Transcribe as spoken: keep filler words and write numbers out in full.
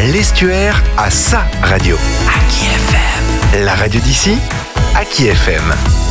l'Estuaire a sa radio. Aki F M. La radio d'ici, Aki F M.